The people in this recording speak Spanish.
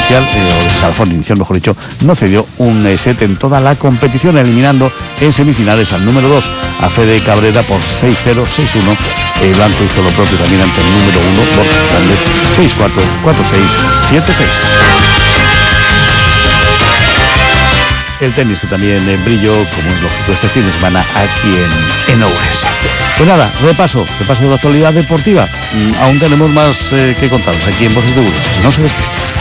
inicial, o de escalafón inicial mejor dicho, no cedió un set en toda la competición, eliminando en semifinales al número 2, a Fede Cabrera, por 6-0, 6-1. El blanco hizo lo propio también ante el número 1, Borja Fernández, 6-4, 4-6, 7-6. El tenis que también brilló, como es lógico, este fin de semana aquí en Ourense. Pues nada, repaso de la actualidad deportiva. Aún tenemos más que contaros aquí en Voces de Ourense. No se despisten.